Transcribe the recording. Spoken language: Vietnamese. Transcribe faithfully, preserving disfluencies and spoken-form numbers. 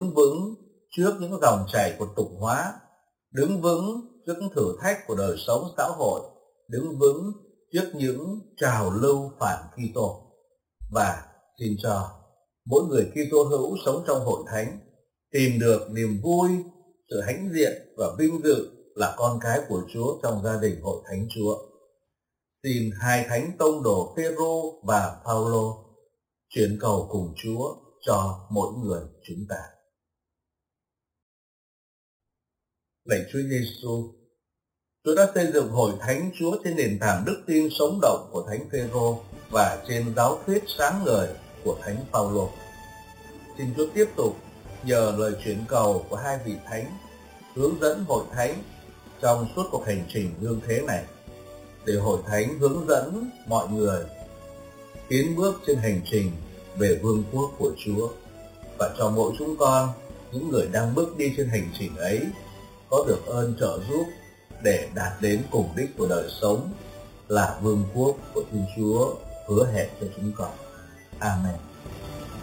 vững trước những dòng chảy của tục hóa, đứng vững trước những thử thách của đời sống xã hội, đứng vững trước những trào lưu phản Kitô. Và xin cho mỗi người Kitô hữu sống trong hội thánh tìm được niềm vui, sự hãnh diện và vinh dự là con cái của Chúa trong gia đình hội thánh Chúa. Xin hai thánh tông đồ Phêrô và Phaolô chuyển cầu cùng Chúa cho mỗi người chúng ta. Lạy Chúa Giêsu, Chúa đã xây dựng hội thánh Chúa trên nền tảng đức tin sống động của thánh Phêrô và trên giáo thuyết sáng ngời của thánh Phaolô. Xin Chúa tiếp tục nhờ lời chuyển cầu của hai vị thánh hướng dẫn hội thánh trong suốt cuộc hành trình đương thế này, để hội thánh hướng dẫn mọi người tiến bước trên hành trình về vương quốc của Chúa, và cho mỗi chúng con, những người đang bước đi trên hành trình ấy, có được ơn trợ giúp để đạt đến cùng đích của đời sống là vương quốc của Thiên Chúa hứa hẹn cho chúng con. Amen.